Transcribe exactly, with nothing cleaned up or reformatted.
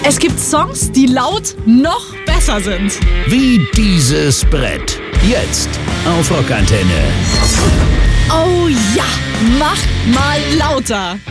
Es gibt Songs, die laut noch besser sind. Wie dieses Brett. Jetzt auf Rockantenne. Oh ja, mach mal lauter.